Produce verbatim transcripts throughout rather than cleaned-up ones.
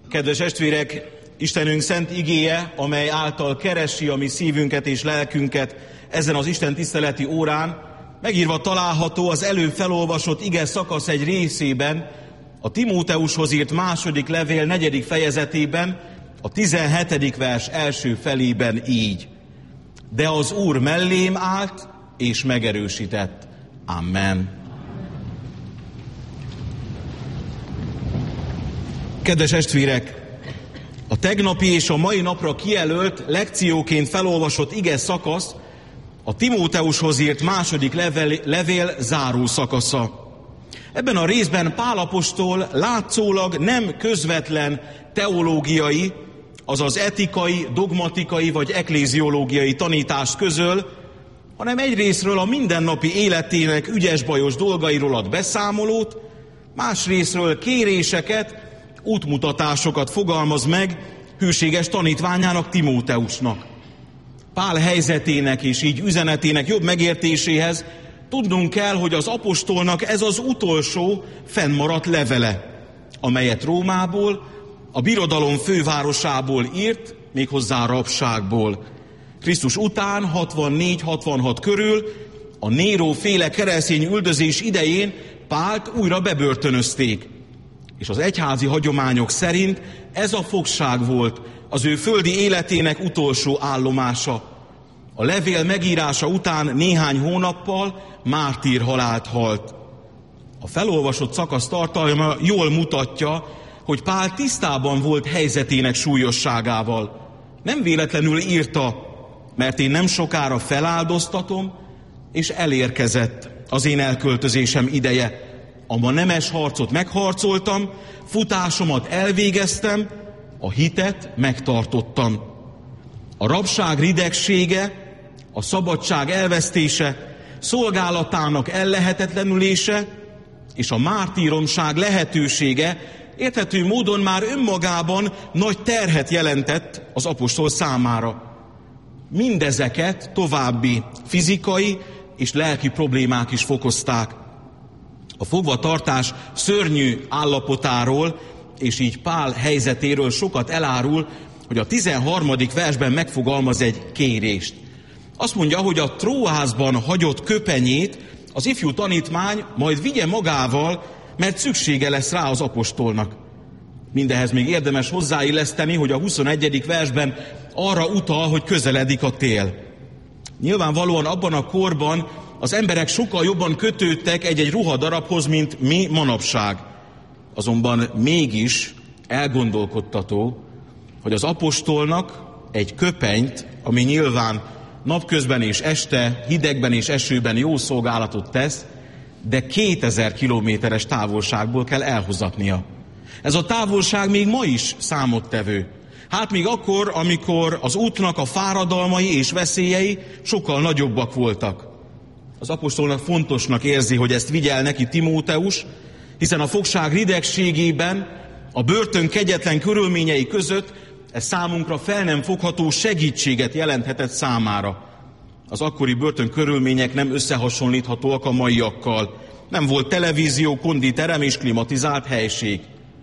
Kedves testvérek, Istenünk szent igéje, amely által keresi a mi szívünket és lelkünket ezen az Isten tiszteleti órán, megírva található az előbb felolvasott ige szakasz egy részében, a Timóteushoz írt második levél negyedik fejezetében, a tizenhetedik vers első felében így. De az Úr mellém állt és megerősített. Amen. Kedves testvérek, a tegnapi és a mai napra kijelölt lekcióként felolvasott ige szakasz a Timóteushoz írt második levél, levél záró szakasza. Ebben a részben Pál apostol látszólag nem közvetlen teológiai, azaz etikai, dogmatikai vagy ekléziológiai tanítást közöl, hanem egyrészről a mindennapi életének ügyes-bajos dolgairól ad beszámolót, másrészről kéréseket, útmutatásokat fogalmaz meg hűséges tanítványának, Timóteusnak. Pál helyzetének és így üzenetének jobb megértéséhez tudnunk kell, hogy az apostolnak ez az utolsó fennmaradt levele, amelyet Rómából, a birodalom fővárosából írt, méghozzá rabságból. Krisztus után hatvannégy hatvanhat körül, a Néró féle keresztény üldözés idején Pált újra bebörtönözték. És az egyházi hagyományok szerint ez a fogság volt az ő földi életének utolsó állomása. A levél megírása után néhány hónappal mártír halált halt. A felolvasott szakasz tartalma jól mutatja, hogy Pál tisztában volt helyzetének súlyosságával. Nem véletlenül írta, mert én nem sokára feláldoztatom, és elérkezett az én elköltözésem ideje. A ma nemes harcot megharcoltam, futásomat elvégeztem, a hitet megtartottam. A rabság ridegsége, a szabadság elvesztése, szolgálatának ellehetetlenülése és a mártíromság lehetősége érthető módon már önmagában nagy terhet jelentett az apostol számára. Mindezeket további fizikai és lelki problémák is fokozták. A fogvatartás szörnyű állapotáról és így Pál helyzetéről sokat elárul, hogy a tizenharmadik versben megfogalmaz egy kérést. Azt mondja, hogy a Tróázban hagyott köpenyét az ifjú tanítmány majd vigye magával, mert szüksége lesz rá az apostolnak. Mindehez még érdemes hozzáilleszteni, hogy a huszonegyedik versben arra utal, hogy közeledik a tél. Nyilvánvalóan abban a korban az emberek sokkal jobban kötődtek egy-egy ruhadarabhoz, mint mi manapság. Azonban mégis elgondolkodtató, hogy az apostolnak egy köpenyt, ami nyilván napközben és este, hidegben és esőben jó szolgálatot tesz, de kétezer kilométeres távolságból kell elhozatnia. Ez a távolság még ma is számottevő. Hát még akkor, amikor az útnak a fáradalmai és veszélyei sokkal nagyobbak voltak. Az apostolnak fontosnak érzi, hogy ezt vigyel neki Timóteus, hiszen a fogság ridegségében, a börtön kegyetlen körülményei között ez számunkra fel nem fogható segítséget jelenthetett számára. Az akkori börtön körülmények nem összehasonlíthatóak a maiakkal. Nem volt televízió, konditerem és klimatizált helység.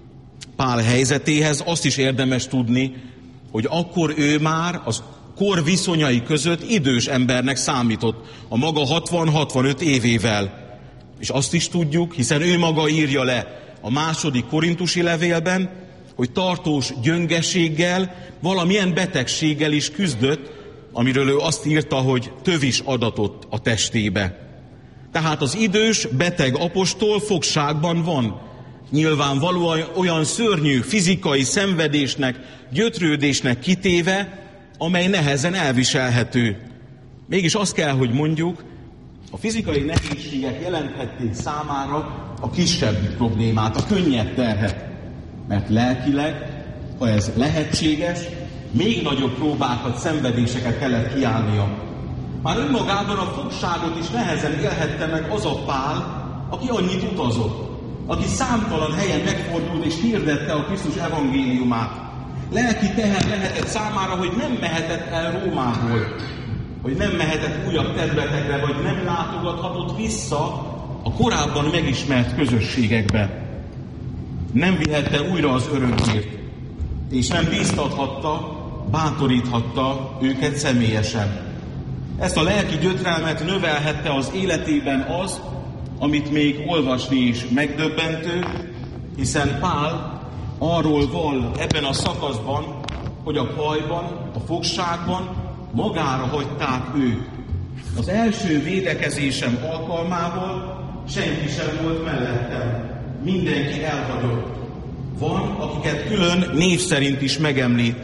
Pál helyzetéhez azt is érdemes tudni, hogy akkor ő már az kor viszonyai között idős embernek számított a maga hatvan-hatvanöt évével. És azt is tudjuk, hiszen ő maga írja le a második korintusi levélben, hogy tartós gyöngeséggel, valamilyen betegséggel is küzdött, amiről ő azt írta, hogy tövis adatott a testébe. Tehát az idős, beteg apostol fogságban van. Nyilvánvalóan olyan szörnyű fizikai szenvedésnek, gyötrődésnek kitéve, amely nehezen elviselhető. Mégis azt kell, hogy mondjuk, a fizikai nehézségek jelenthették számára a kisebb problémát, a könnyebb terhet. Mert lelkileg, ha ez lehetséges, még nagyobb próbákat, szenvedéseket kellett kiállnia. Már önmagában a fogságot is nehezen élhette meg az a Pál, aki annyit utazott, aki számtalan helyen megfordult és hirdette a Krisztus evangéliumát. Lelki teher lehetett számára, hogy nem mehetett el Rómából, hogy nem mehetett újabb területekre, vagy nem látogathatott vissza a korábban megismert közösségekbe. Nem vihette újra az örömhírt. és nem bíztathatta, bátoríthatta őket személyesen. Ezt a lelki gyötrelmet növelhette az életében az, amit még olvasni is megdöbbentő, hiszen Pál arról val ebben a szakaszban, hogy a bajban, a fogságban magára hagyták őt. Az első védekezésem alkalmával senki sem volt mellettem, mindenki elhagyott. Van, akiket külön név szerint is megemlít.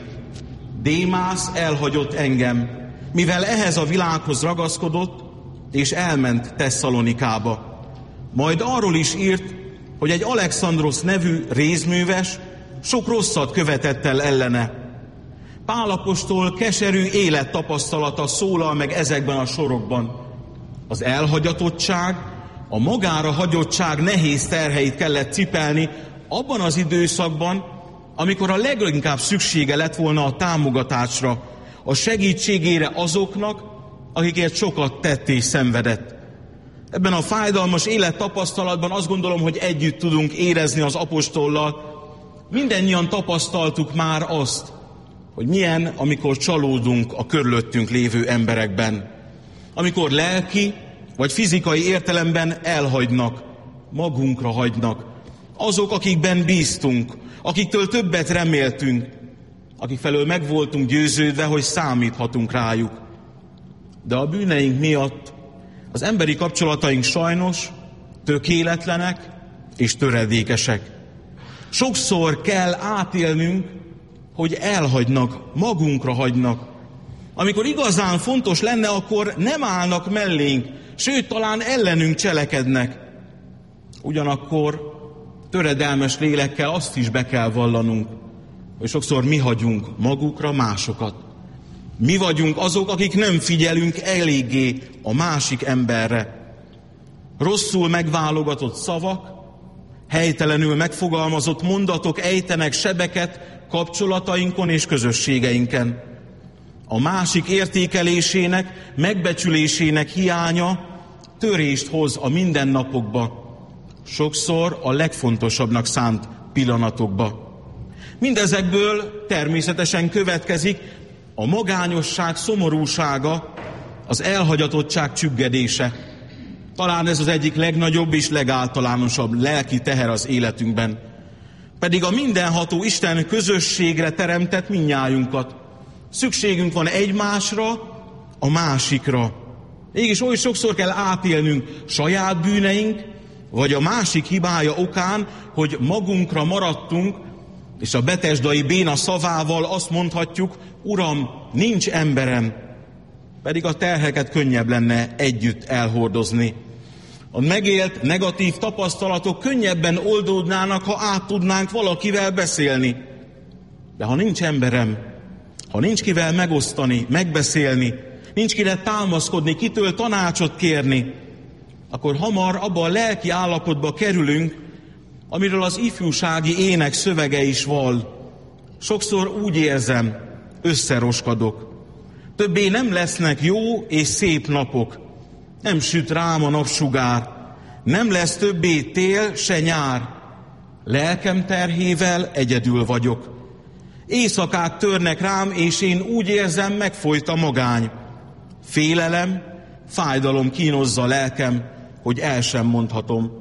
Démász elhagyott engem, mivel ehhez a világhoz ragaszkodott, és elment Tesszalonikába. Majd arról is írt, hogy egy Alexandrosz nevű rézműves sok rosszat követett el ellene. Pál apostol keserű élettapasztalata szólal meg ezekben a sorokban. Az elhagyatottság, a magára hagyottság nehéz terheit kellett cipelni abban az időszakban, amikor a leginkább szüksége lett volna a támogatásra, a segítségére azoknak, akikért sokat tett és szenvedett. Ebben a fájdalmas élettapasztalatban azt gondolom, hogy együtt tudunk érezni az apostollal. Mindennyian tapasztaltuk már azt, hogy milyen, amikor csalódunk a körülöttünk lévő emberekben. Amikor lelki vagy fizikai értelemben elhagynak, magunkra hagynak. Azok, akikben bíztunk, akiktől többet reméltünk, akik felől meg voltunk győződve, hogy számíthatunk rájuk. De a bűneink miatt az emberi kapcsolataink sajnos tökéletlenek és töredékesek. Sokszor kell átélnünk, hogy elhagynak, magunkra hagynak. Amikor igazán fontos lenne, akkor nem állnak mellénk, sőt, talán ellenünk cselekednek. Ugyanakkor töredelmes lélekkel azt is be kell vallanunk, hogy sokszor mi hagyunk magukra másokat. Mi vagyunk azok, akik nem figyelünk eléggé a másik emberre. Rosszul megválogatott szavak, helytelenül megfogalmazott mondatok ejtenek sebeket kapcsolatainkon és közösségeinken. A másik értékelésének, megbecsülésének hiánya törést hoz a mindennapokba, sokszor a legfontosabbnak szánt pillanatokba. Mindezekből természetesen következik a magányosság szomorúsága, az elhagyatottság csüggedése. Talán ez az egyik legnagyobb és legáltalánosabb lelki teher az életünkben. Pedig a mindenható Isten közösségre teremtett mindnyájunkat. Szükségünk van egymásra, a másikra. Mégis oly sokszor kell átélnünk saját bűneink, vagy a másik hibája okán, hogy magunkra maradtunk, és a betesdai béna szavával azt mondhatjuk, Uram, nincs emberem, pedig a terheket könnyebb lenne együtt elhordozni. A megélt negatív tapasztalatok könnyebben oldódnának, ha át tudnánk valakivel beszélni. De ha nincs emberem, ha nincs kivel megosztani, megbeszélni, nincs kire támaszkodni, kitől tanácsot kérni, akkor hamar abba a lelki állapotba kerülünk, amiről az ifjúsági ének szövege is val. Sokszor úgy érzem, összeroskadok. Többé nem lesznek jó és szép napok. Nem süt rám a napsugár. Nem lesz többé tél se nyár. Lelkem terhével egyedül vagyok. Éjszakák törnek rám, és én úgy érzem, megfolyt a magány. Félelem, fájdalom kínozza lelkem, hogy el sem mondhatom.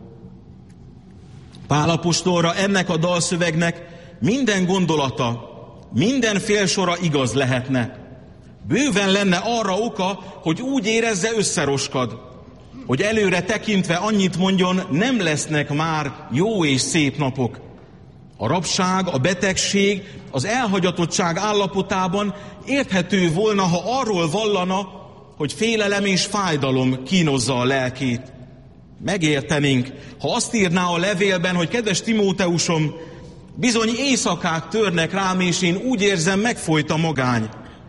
Pál apostolra ennek a dalszövegnek minden gondolata, minden félsora igaz lehetne. Bőven lenne arra oka, hogy úgy érezze, összeroskad, hogy előre tekintve annyit mondjon, nem lesznek már jó és szép napok. A rabság, a betegség, az elhagyatottság állapotában érthető volna, ha arról vallana, hogy félelem és fájdalom kínozza a lelkét. Megértenénk, ha azt írná a levélben, hogy kedves Timóteusom, bizony éjszakák törnek rám, és én úgy érzem, megfolyt a magány.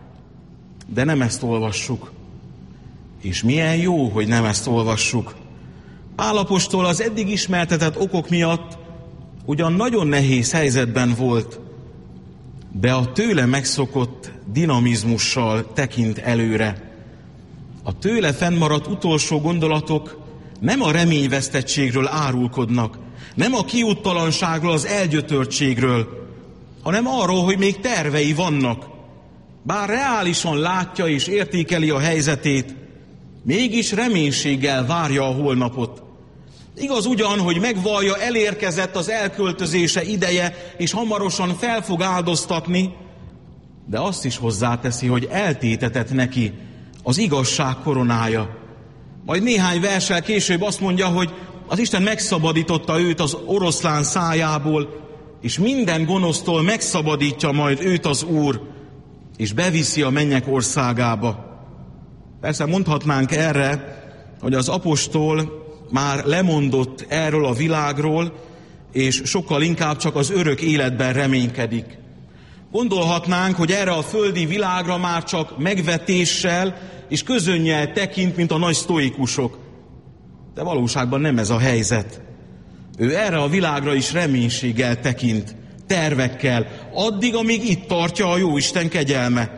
De nem ezt olvassuk. És milyen jó, hogy nem ezt olvassuk. Pál apostol az eddig ismertetett okok miatt ugyan nagyon nehéz helyzetben volt, de a tőle megszokott dinamizmussal tekint előre. A tőle fennmaradt utolsó gondolatok nem a reményvesztettségről árulkodnak, nem a kiúttalanságról, az elgyötörtségről, hanem arról, hogy még tervei vannak. Bár reálisan látja és értékeli a helyzetét, mégis reménységgel várja a holnapot. Igaz ugyan, hogy megvallja, elérkezett az elköltözése ideje, és hamarosan fel fog áldoztatni, de azt is hozzáteszi, hogy eltétetett neki az igazság koronája. Majd néhány verssel később azt mondja, hogy az Isten megszabadította őt az oroszlán szájából, és minden gonosztól megszabadítja majd őt az Úr, és beviszi a mennyek országába. Persze mondhatnánk erre, hogy az apostol már lemondott erről a világról, és sokkal inkább csak az örök életben reménykedik. Gondolhatnánk, hogy erre a földi világra már csak megvetéssel és közönnyel tekint, mint a nagy sztoikusok. De valóságban nem ez a helyzet. Ő erre a világra is reménységgel tekint, tervekkel, addig, amíg itt tartja a Jóisten kegyelme.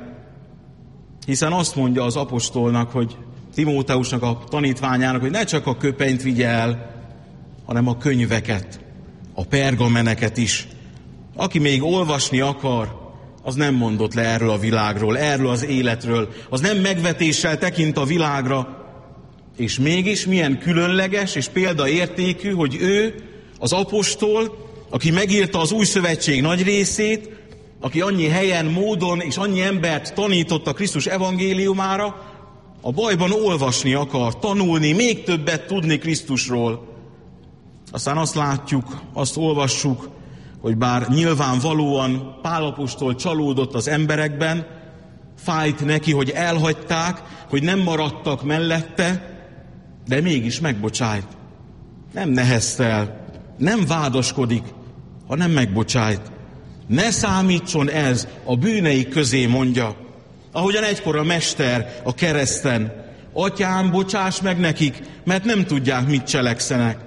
Hiszen azt mondja az apostolnak, hogy Timóteusnak, a tanítványának, hogy ne csak a köpenyt vigye el, hanem a könyveket, a pergameneket is. Aki még olvasni akar, az nem mondott le erről a világról, erről az életről, az nem megvetéssel tekint a világra, és mégis milyen különleges és példaértékű, hogy ő, az apostol, aki megírta az új szövetség nagy részét, aki annyi helyen, módon és annyi embert tanított a Krisztus evangéliumára, a bajban olvasni akar, tanulni, még többet tudni Krisztusról. Aztán azt látjuk, azt olvassuk, hogy bár nyilvánvalóan Pál apostol csalódott az emberekben, fájt neki, hogy elhagyták, hogy nem maradtak mellette, de mégis megbocsájt. Nem neheztel, nem vádaskodik, hanem megbocsájt. Ne számítson ez a bűnei közé, mondja. Ahogyan egykor a mester a kereszten: Atyám, bocsáss meg nekik, mert nem tudják, mit cselekszenek.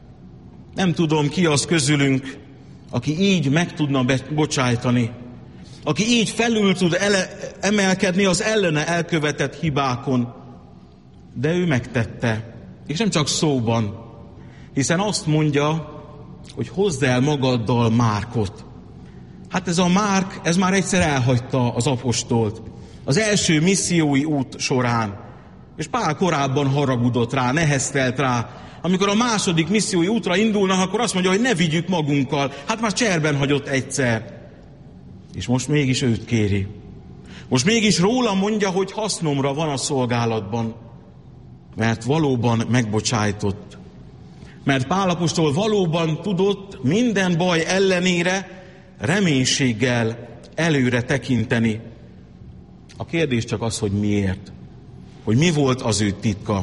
Nem tudom, ki az közülünk, aki így meg tudna bocsájtani, aki így felül tud ele- emelkedni az ellene elkövetett hibákon. De ő megtette, és nem csak szóban, hiszen azt mondja, hogy hozd el magaddal Márkot. Hát ez a Márk, ez már egyszer elhagyta az apostolt az első missziói út során. És Pál korábban haragudott rá, neheztelt rá. Amikor a második missziói útra indulnak, akkor azt mondja, hogy ne vigyük magunkkal. Hát már cserben hagyott egyszer. És most mégis őt kéri. Most mégis róla mondja, hogy hasznomra van a szolgálatban. Mert valóban megbocsájtott. Mert Pál apostol valóban tudott minden baj ellenére reménységgel előre tekinteni. A kérdés csak az, hogy miért. Hogy mi volt az ő titka.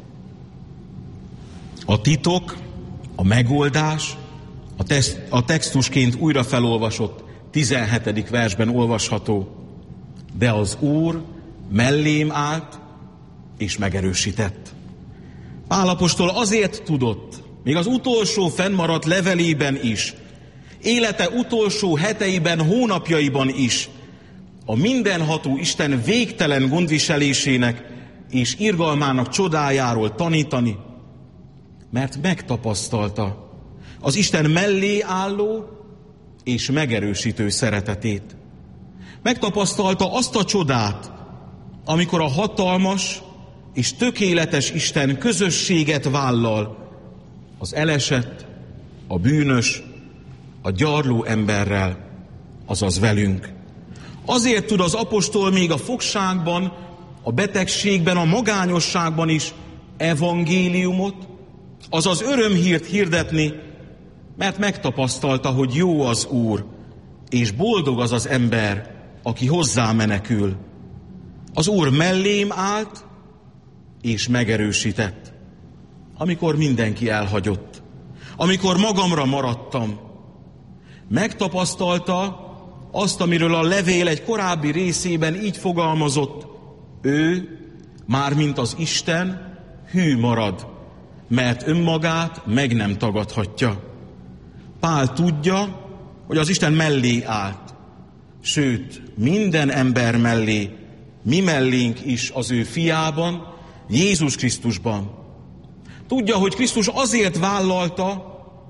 A titok, a megoldás, a, text, a textusként újra felolvasott tizenhetedik versben olvasható. De az Úr mellém állt és megerősített. Pál apostol azért tudott, még az utolsó fennmaradt levelében is, élete utolsó heteiben, hónapjaiban is, a mindenható Isten végtelen gondviselésének és irgalmának csodájáról tanítani, mert megtapasztalta az Isten mellé álló és megerősítő szeretetét. Megtapasztalta azt a csodát, amikor a hatalmas és tökéletes Isten közösséget vállal az elesett, a bűnös, a gyarló emberrel, azaz velünk. Azért tud az apostol még a fogságban, a betegségben, a magányosságban is evangéliumot, azaz örömhírt hirdetni, mert megtapasztalta, hogy jó az Úr, és boldog az az ember, aki hozzá menekül. Az Úr mellém állt, és megerősített, amikor mindenki elhagyott, amikor magamra maradtam. Megtapasztalta azt, amiről a levél egy korábbi részében így fogalmazott: ő, mármint az Isten, hű marad, mert önmagát meg nem tagadhatja. Pál tudja, hogy az Isten mellé állt, sőt, minden ember mellé, mi mellénk is az ő fiában, Jézus Krisztusban. Tudja, hogy Krisztus azért vállalta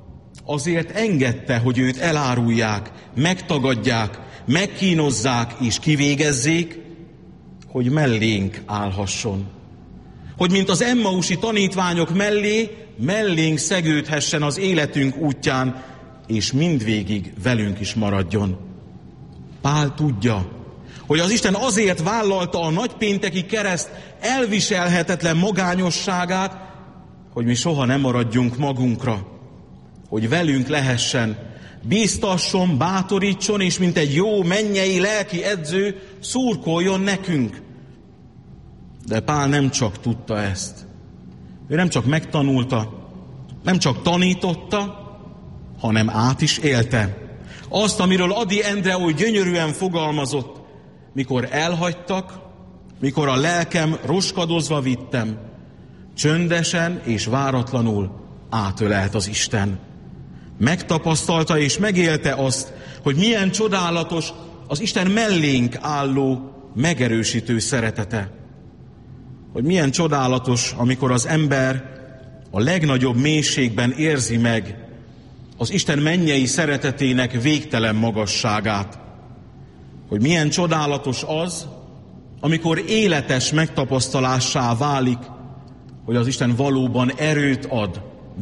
azért engedte, hogy őt elárulják, megtagadják, megkínozzák és kivégezzék, hogy mellénk állhasson. Hogy mint az emmausi tanítványok mellé, mellénk szegődhessen az életünk útján, és mindvégig velünk is maradjon. Pál tudja, hogy az Isten azért vállalta a nagypénteki kereszt elviselhetetlen magányosságát, hogy mi soha nem maradjunk magunkra, hogy velünk lehessen, bíztasson, bátorítson, és mint egy jó mennyei lelki edző szurkoljon nekünk. De Pál nem csak tudta ezt. Ő nem csak megtanulta, nem csak tanította, hanem át is élte. Azt, amiről Ady Endre oly gyönyörűen fogalmazott, mikor elhagytak, mikor a lelkem roskadozva vittem, csöndesen és váratlanul átölelt az Isten. Megtapasztalta és megélte azt, hogy milyen csodálatos az Isten mellénk álló, megerősítő szeretete. Hogy milyen csodálatos, amikor az ember a legnagyobb mélységben érzi meg az Isten mennyei szeretetének végtelen magasságát. Hogy milyen csodálatos az, amikor életes megtapasztalássá válik, hogy az Isten valóban erőt ad